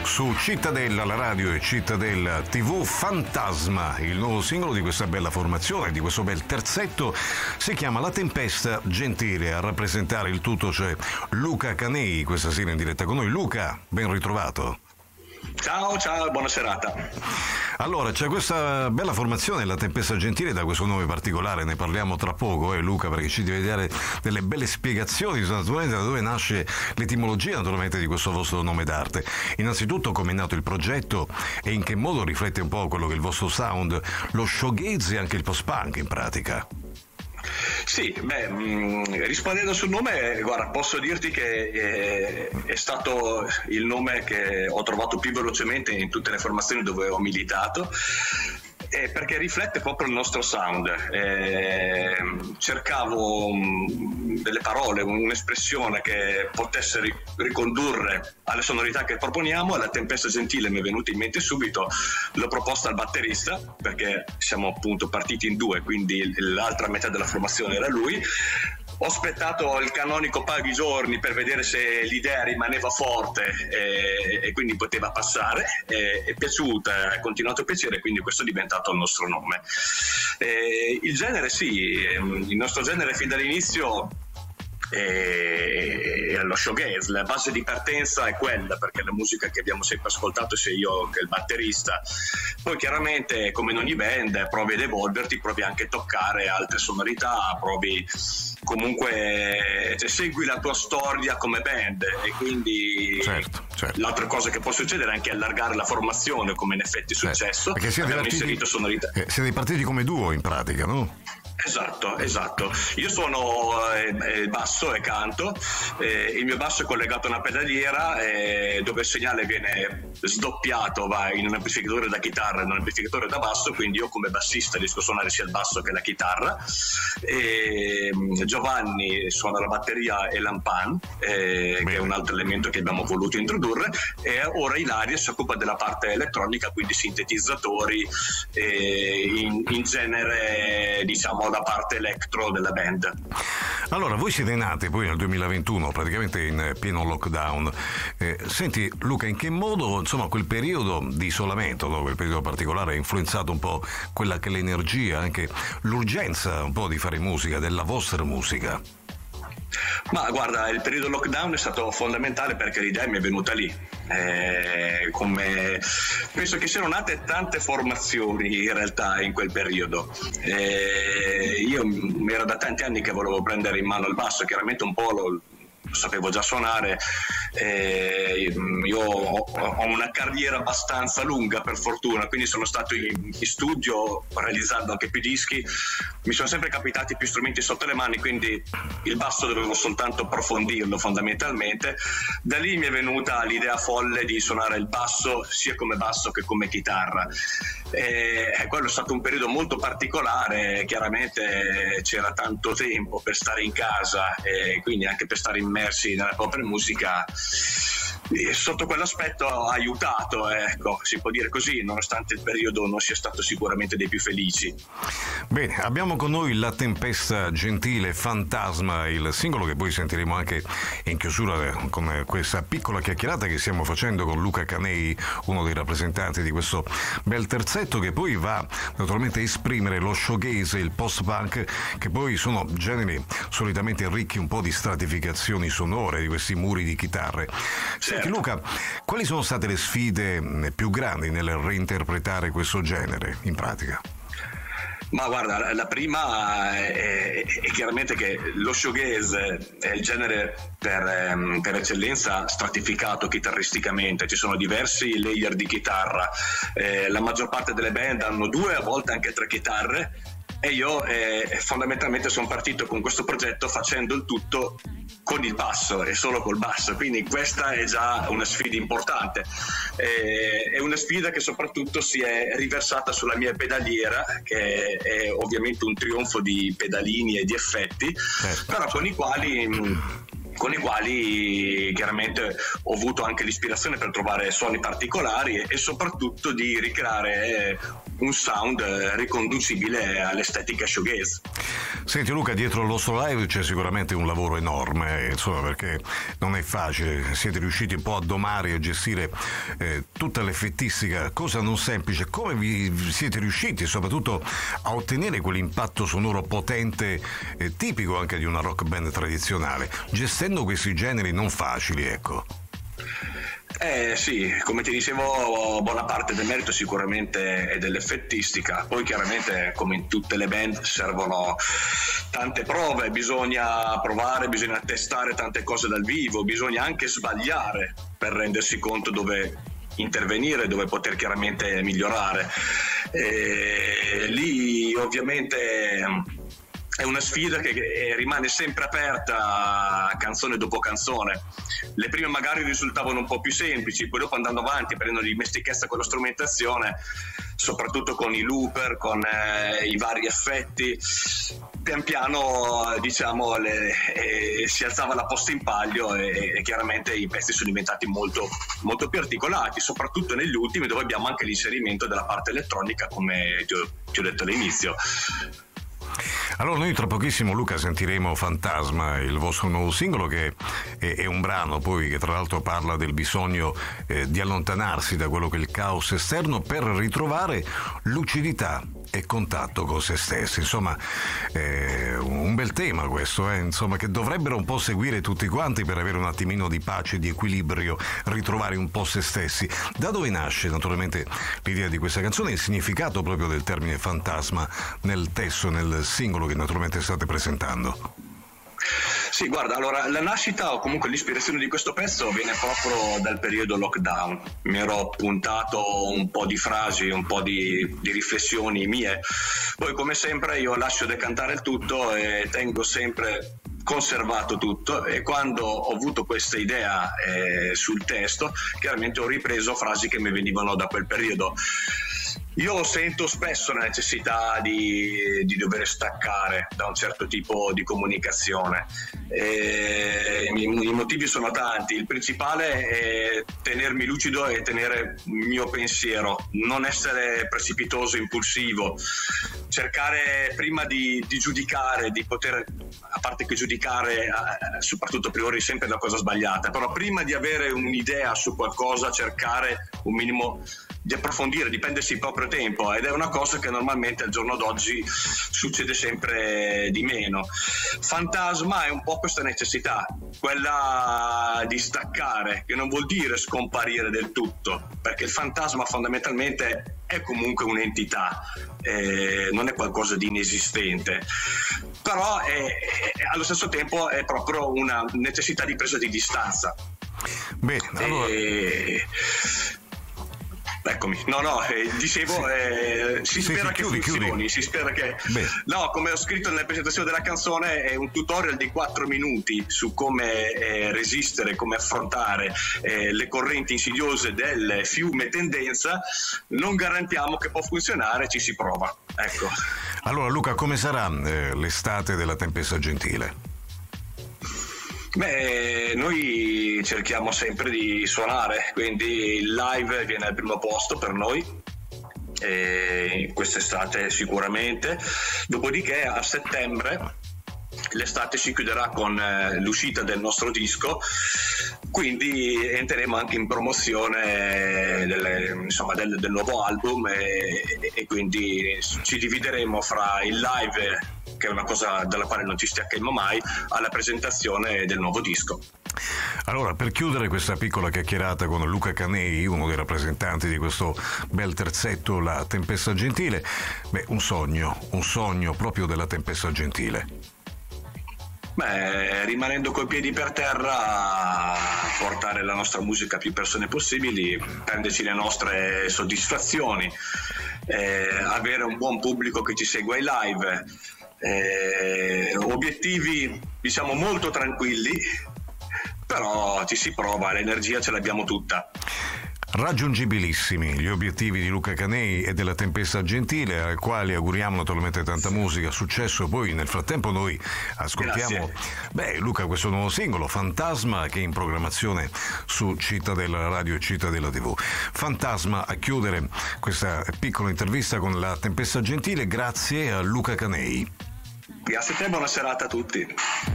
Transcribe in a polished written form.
su Cittadella, la radio e Cittadella TV, Fantasma, il nuovo singolo di questa bella formazione, di questo bel terzetto, si chiama La Tempesta Gentile. A rappresentare il tutto c'è Luca Canei, questa sera in diretta con noi. Luca, ben ritrovato. Ciao, buona serata. Allora, c'è questa bella formazione, La Tempesta Gentile, da questo nome particolare, ne parliamo tra poco, Luca, perché ci devi dare delle belle spiegazioni, naturalmente, da dove nasce l'etimologia, naturalmente, di questo vostro nome d'arte. Innanzitutto, come è nato il progetto e in che modo riflette un po' quello che è il vostro sound, lo showgaze e anche il post-punk, in pratica. Sì, rispondendo sul nome, guarda, posso dirti che è stato il nome che ho trovato più velocemente in tutte le formazioni dove ho militato, perché riflette proprio il nostro sound. Cercavo delle parole, un'espressione che potesse ricondurre alle sonorità che proponiamo. La Tempesta Gentile mi è venuta in mente subito, l'ho proposta al batterista perché siamo appunto partiti in due, quindi l'altra metà della formazione era lui. Ho aspettato il canonico Paghi giorni per vedere se l'idea rimaneva forte e quindi poteva passare. È piaciuta, è continuato a piacere, quindi questo è diventato il nostro nome. Il genere, sì, il nostro genere fin dall'inizio è lo showgaze. La base di partenza è quella, perché la musica che abbiamo sempre ascoltato sia io che il batterista. Poi chiaramente, come in ogni band, provi ad evolverti, provi anche a toccare altre sonorità, provi comunque, segui la tua storia come band, e quindi certo. L'altra cosa che può succedere è anche allargare la formazione, come in effetti è successo, perché siete inserito sonorità. Siete partiti come duo in pratica, no? Esatto. Io suono il basso e canto. Il mio basso è collegato a una pedaliera dove il segnale viene sdoppiato, va in un amplificatore da chitarra e in un amplificatore da basso, quindi io come bassista riesco a suonare sia il basso che la chitarra. Giovanni suona la batteria e l'ampan, che è un altro elemento che abbiamo voluto introdurre, e ora Ilaria si occupa della parte elettronica, quindi sintetizzatori, in genere, diciamo, la parte electro della band. Allora, voi siete nati poi nel 2021, praticamente in pieno lockdown. Senti Luca, in che modo, insomma, quel periodo di isolamento, no? Quel periodo particolare, ha influenzato un po' quella che è l'energia, anche l'urgenza un po' di fare musica, della vostra musica? Ma guarda, il periodo lockdown è stato fondamentale perché l'idea mi è venuta lì. Penso che siano nate tante formazioni in realtà in quel periodo. Io era da tanti anni che volevo prendere in mano il basso, chiaramente un po' lo sapevo già suonare. Io ho una carriera abbastanza lunga, per fortuna, quindi sono stato in studio realizzando anche più dischi, mi sono sempre capitati più strumenti sotto le mani, quindi il basso dovevo soltanto approfondirlo fondamentalmente. Da lì mi è venuta l'idea folle di suonare il basso sia come basso che come chitarra. Quello è stato un periodo molto particolare, chiaramente c'era tanto tempo per stare in casa e quindi anche per stare immersi nella propria musica. Sotto quell'aspetto ha aiutato, ecco, si può dire così, nonostante il periodo non sia stato sicuramente dei più felici. Bene, abbiamo con noi La Tempesta Gentile, Fantasma, il singolo che poi sentiremo anche in chiusura con questa piccola chiacchierata che stiamo facendo con Luca Canei, uno dei rappresentanti di questo bel terzetto che poi va naturalmente a esprimere lo showgaze e il post-punk, che poi sono generi solitamente ricchi un po' di stratificazioni sonore, di questi muri di chitarre. Senti Luca, quali sono state le sfide più grandi nel reinterpretare questo genere in pratica? Ma guarda, la prima è chiaramente che lo showgaze è il genere per eccellenza stratificato chitarristicamente. Ci sono diversi layer di chitarra, la maggior parte delle band hanno 2, a volte anche 3 chitarre, e io fondamentalmente sono partito con questo progetto facendo il tutto con il basso e solo col basso, quindi questa è già una sfida importante. È una sfida che soprattutto si è riversata sulla mia pedaliera, che è ovviamente un trionfo di pedalini e di effetti, però con i quali chiaramente ho avuto anche l'ispirazione per trovare suoni particolari e soprattutto di ricreare un sound riconducibile all'estetica shoegaze. Senti Luca, dietro al vostro live c'è sicuramente un lavoro enorme, insomma, perché non è facile, siete riusciti un po' a domare e a gestire tutta l'effettistica, cosa non semplice. Come vi siete riusciti soprattutto a ottenere quell'impatto sonoro potente, tipico anche di una rock band tradizionale, gestendo questi generi non facili, ecco? Sì, come ti dicevo, buona parte del merito sicuramente è dell'effettistica, poi chiaramente come in tutte le band servono tante prove, bisogna provare, bisogna testare tante cose dal vivo, bisogna anche sbagliare per rendersi conto dove intervenire, dove poter chiaramente migliorare. Lì ovviamente è una sfida che rimane sempre aperta canzone dopo canzone. Le prime magari risultavano un po' più semplici, poi dopo andando avanti, prendendo dimestichezza con la strumentazione, soprattutto con i looper, con i vari effetti, pian piano diciamo si alzava la posta in palio e chiaramente i pezzi sono diventati molto, molto più articolati, soprattutto negli ultimi, dove abbiamo anche l'inserimento della parte elettronica, come ti ho detto all'inizio. Allora noi tra pochissimo, Luca, sentiremo Fantasma, il vostro nuovo singolo, che è un brano poi che tra l'altro parla del bisogno di allontanarsi da quello che è il caos esterno per ritrovare lucidità e contatto con se stessi. Insomma, un bel tema questo, insomma, che dovrebbero un po' seguire tutti quanti per avere un attimino di pace, di equilibrio, ritrovare un po' se stessi. Da dove nasce naturalmente l'idea di questa canzone e il significato proprio del termine fantasma nel testo, nel singolo che naturalmente state presentando? Sì, guarda, allora la nascita o comunque l'ispirazione di questo pezzo viene proprio dal periodo lockdown. Mi ero puntato un po' di frasi, un po' di riflessioni mie. Poi come sempre io lascio decantare il tutto e tengo sempre conservato tutto, e quando ho avuto questa idea sul testo, chiaramente ho ripreso frasi che mi venivano da quel periodo. Io sento spesso la necessità di dover staccare da un certo tipo di comunicazione. I motivi sono tanti. Il principale è tenermi lucido e tenere il mio pensiero, non essere precipitoso, impulsivo, cercare prima di giudicare, di poter, a parte che giudicare soprattutto a priori sempre la cosa sbagliata, però prima di avere un'idea su qualcosa cercare un minimo di approfondire, di prendersi il proprio tempo, ed è una cosa che normalmente al giorno d'oggi succede sempre di meno. Fantasma è un po' questa necessità, quella di staccare, che non vuol dire scomparire del tutto, perché il fantasma fondamentalmente è comunque un'entità, non è qualcosa di inesistente, però allo stesso tempo è proprio una necessità di presa di distanza. Bene, allora... Eccomi, dicevo, si spera che funzioni, si spera che... No, come ho scritto nella presentazione della canzone, è un tutorial di 4 minuti su come resistere, come affrontare le correnti insidiose del fiume tendenza. Non garantiamo che può funzionare, ci si prova, ecco. Allora Luca, come sarà l'estate della Tempesta Gentile? Beh, noi cerchiamo sempre di suonare, quindi il live viene al primo posto per noi, quest'estate sicuramente. Dopodiché a settembre l'estate si chiuderà con l'uscita del nostro disco, quindi entreremo anche in promozione del nuovo album, e quindi ci divideremo fra il live, che è una cosa dalla quale non ci staccheremo mai, alla presentazione del nuovo disco. Allora, per chiudere questa piccola chiacchierata con Luca Canei, uno dei rappresentanti di questo bel terzetto, La Tempesta Gentile, un sogno proprio della Tempesta Gentile. Rimanendo coi piedi per terra, portare la nostra musica a più persone possibili, prenderci le nostre soddisfazioni, avere un buon pubblico che ci segue ai live, obiettivi diciamo molto tranquilli, però ci si prova, l'energia ce l'abbiamo tutta. Raggiungibilissimi gli obiettivi di Luca Canei e della Tempesta Gentile, ai quali auguriamo naturalmente tanta musica, successo. Poi nel frattempo noi ascoltiamo Luca, questo nuovo singolo Fantasma, che è in programmazione su Cittadella Radio e Cittadella TV. Fantasma a chiudere questa piccola intervista con la Tempesta Gentile, grazie a Luca Canei. Grazie a te, buona serata a tutti.